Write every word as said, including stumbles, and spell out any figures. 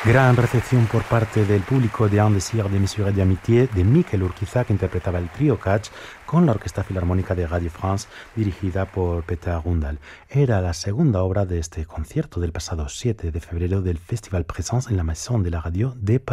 Gran recepción por parte del público de Un désir de mesurer d'amitié de Miquel Urquiza, que interpretaba el trío Catch con la Orquesta Filarmónica de Radio France, dirigida por Peter Gundal. Era la segunda obra de este concierto del pasado siete de febrero del Festival Présence en la Maison de la Radio de París.